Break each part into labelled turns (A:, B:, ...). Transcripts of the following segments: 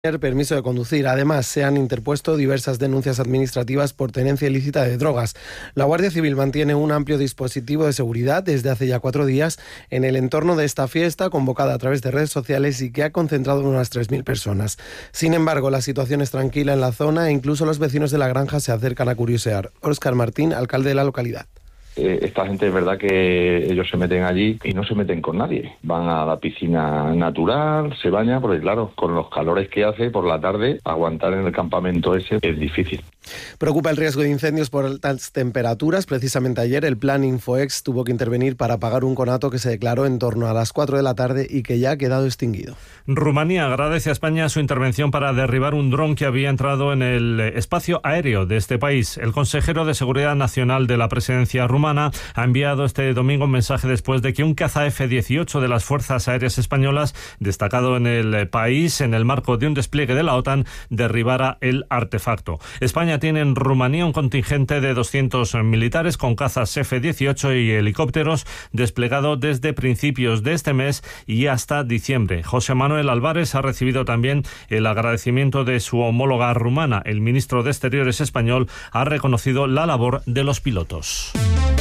A: permiso de conducir. Además, se han interpuesto diversas denuncias administrativas por tenencia ilícita de drogas. La Guardia Civil mantiene un amplio dispositivo de seguridad desde hace ya 4 días en el entorno de esta fiesta, convocada a través de redes sociales y que ha concentrado unas 3.000 personas. Sin embargo, la situación es tranquila en la zona e incluso los vecinos de la granja se acercan a curiosear. Óscar Martín, alcalde de la localidad.
B: Esta gente es verdad que ellos se meten allí y no se meten con nadie. Van a la piscina natural, se bañan, porque claro, con los calores que hace por la tarde, aguantar en el campamento ese es difícil.
A: Preocupa el riesgo de incendios por altas temperaturas. Precisamente ayer el Plan Infoex tuvo que intervenir para apagar un conato que se declaró en torno a las 4 de la tarde y que ya ha quedado extinguido.
C: Rumanía agradece a España su intervención para derribar un dron que había entrado en el espacio aéreo de este país. El consejero de Seguridad Nacional de la presidencia rumana ha enviado este domingo un mensaje después de que un caza F-18 de las Fuerzas Aéreas Españolas, destacado en el país en el marco de un despliegue de la OTAN, derribara el artefacto. España tiene en Rumanía un contingente de 200 militares con cazas F-18 y helicópteros desplegado desde principios de este mes y hasta diciembre. José Manuel Álvarez ha recibido también el agradecimiento de su homóloga rumana. El ministro de Exteriores español ha reconocido la labor de los pilotos.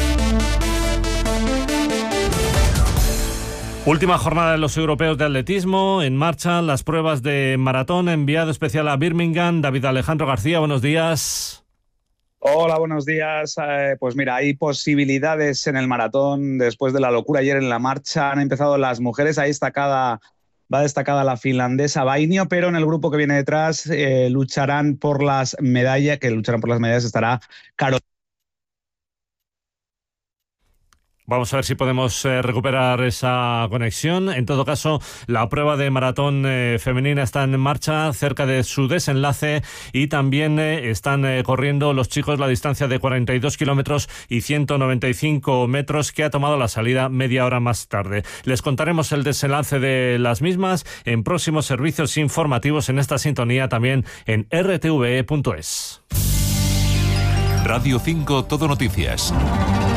C: Última jornada de los europeos de atletismo. En marcha las pruebas de maratón. Enviado especial a Birmingham, David Alejandro García. Buenos días.
D: Hola, buenos días. Pues mira, hay posibilidades en el maratón. Después de la locura ayer en la marcha, han empezado las mujeres. Va destacada la finlandesa Vainio, pero en el grupo que viene detrás lucharán por las medallas. Estará Carolina.
C: Vamos a ver si podemos recuperar esa conexión. En todo caso, la prueba de maratón femenina está en marcha cerca de su desenlace y también están corriendo los chicos la distancia de 42 kilómetros y 195 metros que ha tomado la salida media hora más tarde. Les contaremos el desenlace de las mismas en próximos servicios informativos en esta sintonía, también en rtve.es.
E: Radio 5 Todo Noticias.